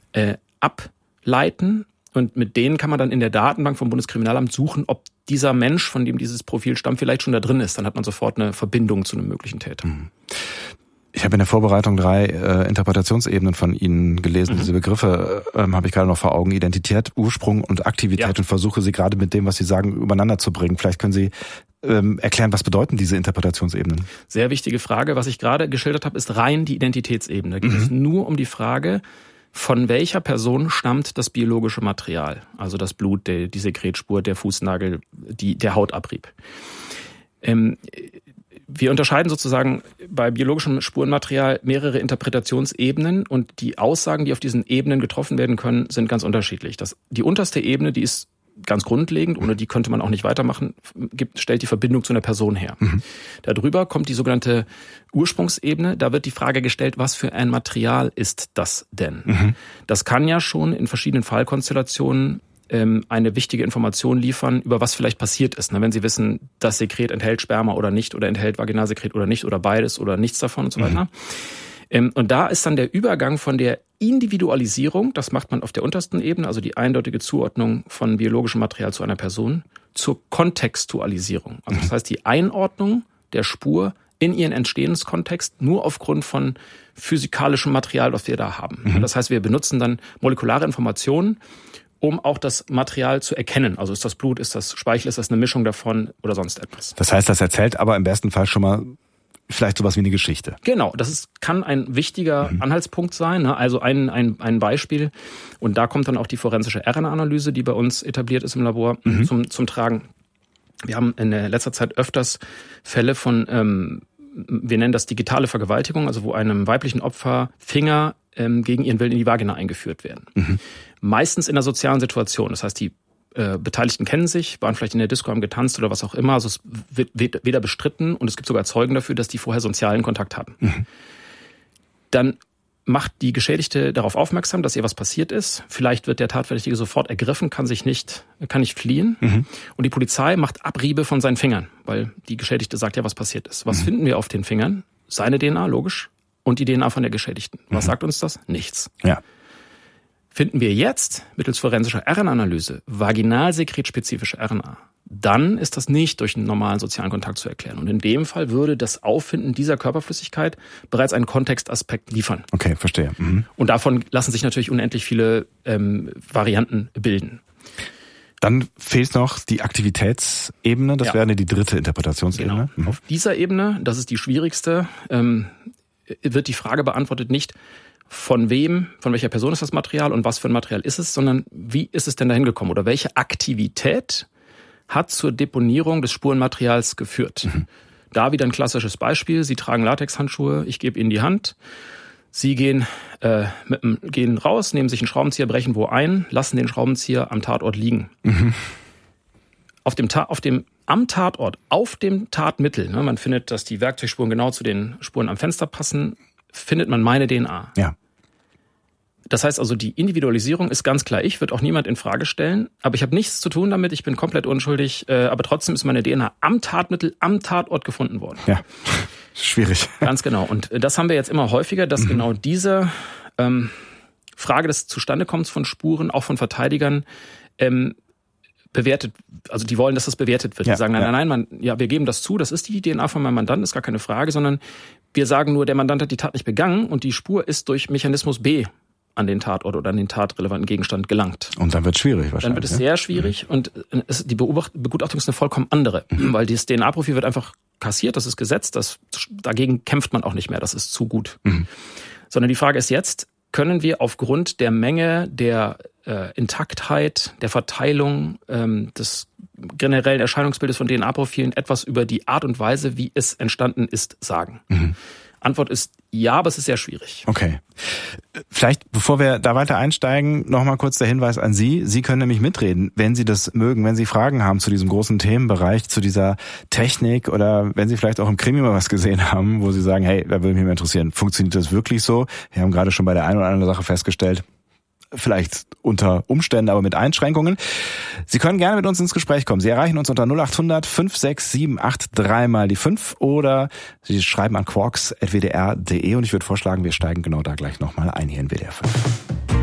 ableiten. Und mit denen kann man dann in der Datenbank vom Bundeskriminalamt suchen, ob dieser Mensch, von dem dieses Profil stammt, vielleicht schon da drin ist. Dann hat man sofort eine Verbindung zu einem möglichen Täter. Ich habe in der Vorbereitung 3 Interpretationsebenen von Ihnen gelesen. Diese Begriffe habe ich gerade noch vor Augen. Identität, Ursprung und Aktivität und versuche sie gerade mit dem, was Sie sagen, übereinander zu bringen. Vielleicht können Sie erklären, was bedeuten diese Interpretationsebenen? Sehr wichtige Frage. Was ich gerade geschildert habe, ist rein die Identitätsebene. Da geht es nur um die Frage, von welcher Person stammt das biologische Material? Also das Blut, die Sekretspur, der Fußnagel, der Hautabrieb. Wir unterscheiden sozusagen bei biologischem Spurenmaterial mehrere Interpretationsebenen und die Aussagen, die auf diesen Ebenen getroffen werden können, sind ganz unterschiedlich. Die unterste Ebene, die ist ganz grundlegend, ohne die könnte man auch nicht weitermachen, stellt die Verbindung zu einer Person her. Darüber kommt die sogenannte Ursprungsebene. Da wird die Frage gestellt, was für ein Material ist das denn? Das kann ja schon in verschiedenen Fallkonstellationen eine wichtige Information liefern, über was vielleicht passiert ist. Wenn Sie wissen, das Sekret enthält Sperma oder nicht, oder enthält Vaginalsekret oder nicht, oder beides oder nichts davon und so weiter. Und da ist dann der Übergang von der Individualisierung, das macht man auf der untersten Ebene, also die eindeutige Zuordnung von biologischem Material zu einer Person, zur Kontextualisierung. Also das heißt die Einordnung der Spur in ihren Entstehenskontext nur aufgrund von physikalischem Material, was wir da haben. Das heißt, wir benutzen dann molekulare Informationen, um auch das Material zu erkennen. Also ist das Blut, ist das Speichel, ist das eine Mischung davon oder sonst etwas. Das heißt, das erzählt aber im besten Fall schon mal vielleicht sowas wie eine Geschichte. Genau, kann ein wichtiger Anhaltspunkt sein. Also ein Beispiel. Und da kommt dann auch die forensische RNA-Analyse, die bei uns etabliert ist im Labor, zum Tragen. Wir haben in letzter Zeit öfters Fälle von, wir nennen das digitale Vergewaltigung, also wo einem weiblichen Opfer Finger gegen ihren Willen in die Vagina eingeführt werden. Meistens in einer sozialen Situation. Das heißt, die Beteiligten kennen sich, waren vielleicht in der Disco, haben getanzt oder was auch immer. Also es wird weder bestritten und es gibt sogar Zeugen dafür, dass die vorher sozialen Kontakt hatten. Dann macht die Geschädigte darauf aufmerksam, dass ihr was passiert ist. Vielleicht wird der Tatverdächtige sofort ergriffen, kann nicht fliehen. Und die Polizei macht Abriebe von seinen Fingern, weil die Geschädigte sagt ja, was passiert ist. Was finden wir auf den Fingern? Seine DNA, logisch. Und die DNA von der Geschädigten. Was sagt uns das? Nichts. Ja. Finden wir jetzt mittels forensischer RNA-Analyse vaginalsekretspezifische RNA, dann ist das nicht durch einen normalen sozialen Kontakt zu erklären. Und in dem Fall würde das Auffinden dieser Körperflüssigkeit bereits einen Kontextaspekt liefern. Okay, verstehe. Und davon lassen sich natürlich unendlich viele Varianten bilden. Dann fehlt noch die Aktivitätsebene, das wäre die dritte Interpretationsebene. Genau. Auf dieser Ebene, das ist die schwierigste, wird die Frage beantwortet nicht, von welcher Person ist das Material und was für ein Material ist es, sondern wie ist es denn dahin gekommen oder welche Aktivität hat zur Deponierung des Spurenmaterials geführt. Da wieder ein klassisches Beispiel. Sie tragen Latexhandschuhe, ich gebe Ihnen die Hand. Sie gehen raus, nehmen sich einen Schraubenzieher, brechen wo ein, lassen den Schraubenzieher am Tatort liegen. Am Tatort, auf dem Tatmittel, man findet, dass die Werkzeugspuren genau zu den Spuren am Fenster passen, findet man meine DNA. Ja. Das heißt also, die Individualisierung ist ganz klar ich, wird auch niemand in Frage stellen, aber ich habe nichts zu tun damit, ich bin komplett unschuldig, aber trotzdem ist meine DNA am Tatmittel, am Tatort gefunden worden. Ja, schwierig. Ganz genau. Und das haben wir jetzt immer häufiger, dass genau diese Frage des Zustandekommens von Spuren, auch von Verteidigern, bewertet, also die wollen, dass das bewertet wird. Die sagen, nein, wir geben das zu, das ist die DNA von meinem Mandanten, ist gar keine Frage, sondern wir sagen nur, der Mandant hat die Tat nicht begangen und die Spur ist durch Mechanismus B an den Tatort oder an den tatrelevanten Gegenstand gelangt. Und dann wird es schwierig wahrscheinlich. Dann wird es sehr schwierig und die Begutachtung ist eine vollkommen andere, weil das DNA-Profil wird einfach kassiert, das ist gesetzt, dagegen kämpft man auch nicht mehr, das ist zu gut. Sondern die Frage ist jetzt, können wir aufgrund der Menge, der Intaktheit, der Verteilung, des generellen Erscheinungsbildes von DNA-Profilen etwas über die Art und Weise, wie es entstanden ist, sagen? Antwort ist ja, aber es ist sehr schwierig. Okay. Vielleicht, bevor wir da weiter einsteigen, nochmal kurz der Hinweis an Sie. Sie können nämlich mitreden, wenn Sie das mögen, wenn Sie Fragen haben zu diesem großen Themenbereich, zu dieser Technik oder wenn Sie vielleicht auch im Krimi mal was gesehen haben, wo Sie sagen, hey, da würde mich mal interessieren, funktioniert das wirklich so? Wir haben gerade schon bei der einen oder anderen Sache festgestellt, vielleicht unter Umständen, aber mit Einschränkungen. Sie können gerne mit uns ins Gespräch kommen. Sie erreichen uns unter 0800 56783 mal die 5 oder Sie schreiben an quarks@wdr.de und ich würde vorschlagen, wir steigen genau da gleich nochmal ein hier in WDR 5.